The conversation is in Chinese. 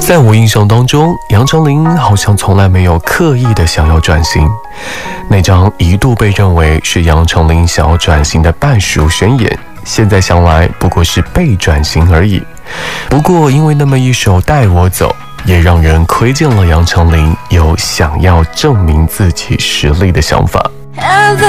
在我印象当中，杨丞琳好像从来没有刻意的想要转型。那张一度被认为是杨丞琳想要转型的半熟宣言，现在想来不过是被转型而已。不过因为那么一首带我走，也让人窥见了杨丞琳有想要证明自己实力的想法。 Heaven